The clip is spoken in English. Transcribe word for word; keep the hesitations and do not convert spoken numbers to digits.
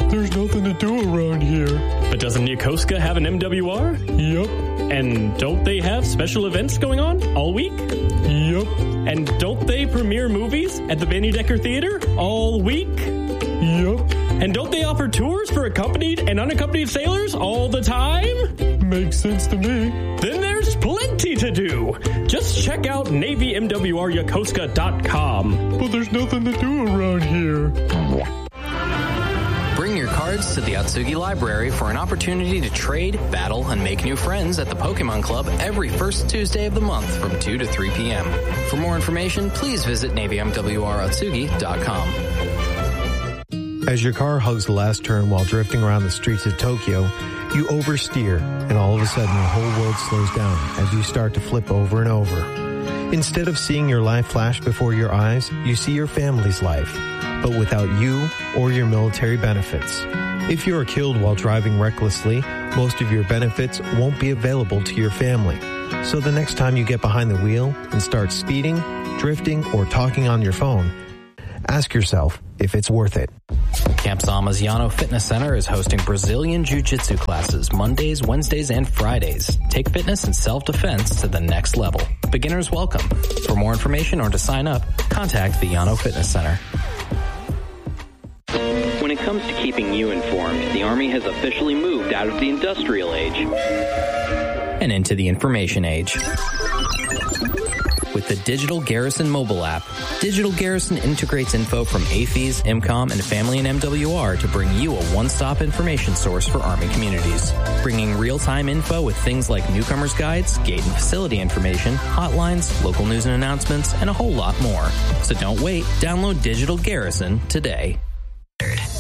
There's nothing to do around here. But doesn't Yokosuka have an M W R? Yup. And don't they have special events going on all week? Yup. And don't they premiere movies at the Vanny Decker Theater all week? Yup. And don't they offer tours for accompanied and unaccompanied sailors all the time? Makes sense to me. Then there's plenty to do. Just check out Navy M W R Yokosuka dot com. But there's nothing to do around here. Bring your cards to the Atsugi Library for an opportunity to trade, battle, and make new friends at the Pokemon Club every first Tuesday of the month from two to three p.m. For more information, please visit Navy M W R Atsugi dot com. As your car hugs the last turn while drifting around the streets of Tokyo, you oversteer, and all of a sudden your whole world slows down as you start to flip over and over. Instead of seeing your life flash before your eyes, you see your family's life, but without you or your military benefits. If you are killed while driving recklessly, most of your benefits won't be available to your family. So the next time you get behind the wheel and start speeding, drifting, or talking on your phone, ask yourself if it's worth it. Camp Sama's Yano Fitness Center is hosting Brazilian Jiu-Jitsu classes Mondays, Wednesdays, and Fridays. Take fitness and self-defense to the next level. Beginners welcome. For more information or to sign up, contact the Yano Fitness Center. When it comes to keeping you informed, the Army has officially moved out of the industrial age and into the information age. With the Digital Garrison mobile app, Digital Garrison integrates info from A F E S, IMCOM, and Family and M W R to bring you a one-stop information source for Army communities. Bringing real-time info with things like newcomers guides, gate and facility information, hotlines, local news and announcements, and a whole lot more. So don't wait. Download Digital Garrison today.